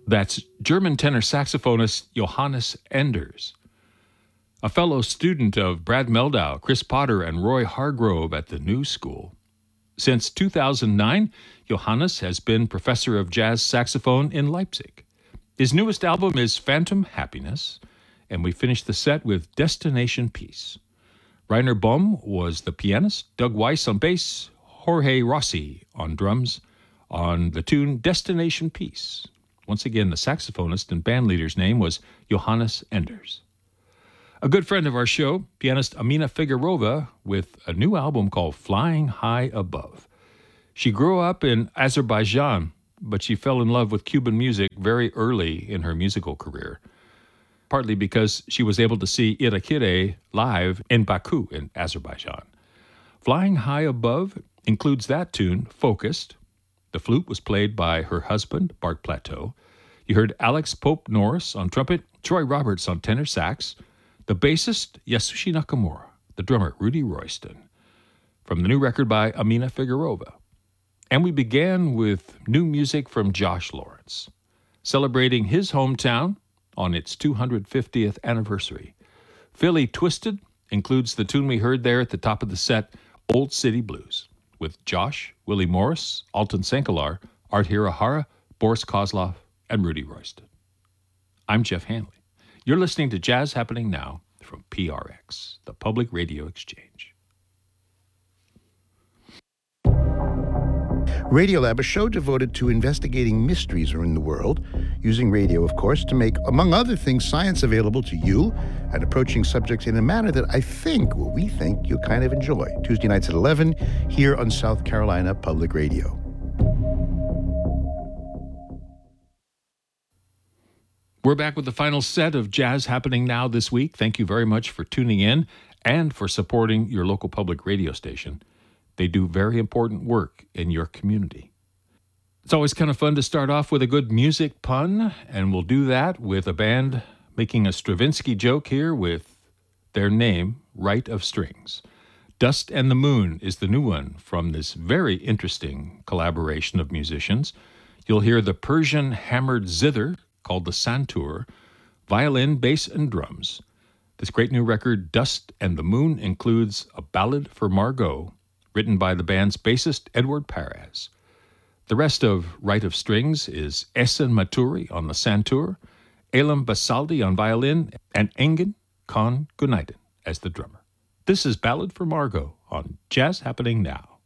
That's German tenor saxophonist Johannes Enders, a fellow student of Brad Meldau, Chris Potter, and Roy Hargrove at the New School. Since 2009, Johannes has been professor of jazz saxophone in Leipzig. His newest album is Phantom Happiness, and we finished the set with Destination Peace. Rainer Bohm was the pianist, Doug Weiss on bass, Jorge Rossi on drums on the tune Destination Peace. Once again, the saxophonist and bandleader's name was Johannes Enders. A good friend of our show, pianist Amina Figueirova, with a new album called Flying High Above. She grew up in Azerbaijan, but she fell in love with Cuban music very early in her musical career, partly because she was able to see Irakere live in Baku in Azerbaijan. Flying High Above includes that tune, Focused. The flute was played by her husband, Bart Plateau. You heard Alex Pope Norris on trumpet, Troy Roberts on tenor sax, the bassist, Yasushi Nakamura, the drummer, Rudy Royston, from the new record by Amina Figueirova. And we began with new music from Josh Lawrence, celebrating his hometown on its 250th anniversary. Philly Twisted includes the tune we heard there at the top of the set, Old City Blues, with Josh, Willie Morris, Alton Sankalar, Art Hirahara, Boris Kozlov, and Rudy Royston. I'm Jeff Hanley. You're listening to Jazz Happening Now from PRX, the Public Radio Exchange. Radiolab, a show devoted to investigating mysteries around the world, using radio, of course, to make, among other things, science available to you and approaching subjects in a manner that we think you'll kind of enjoy. Tuesday nights at 11 here on South Carolina Public Radio. We're back with the final set of Jazz Happening Now this week. Thank you very much for tuning in and for supporting your local public radio station. They do very important work in your community. It's always kind of fun to start off with a good music pun, and we'll do that with a band making a Stravinsky joke here with their name, Right of Strings. Dust and the Moon is the new one from this very interesting collaboration of musicians. You'll hear the Persian hammered zither, called the santur, violin, bass, and drums. This great new record, Dust and the Moon, includes a ballad for Margot, written by the band's bassist Edward Perez. The rest of Right of Strings is Esen Maturi on the santur, Elam Basaldi on violin, and Engin Khan Günaydın as the drummer. This is Ballad for Margot on Jazz Happening Now.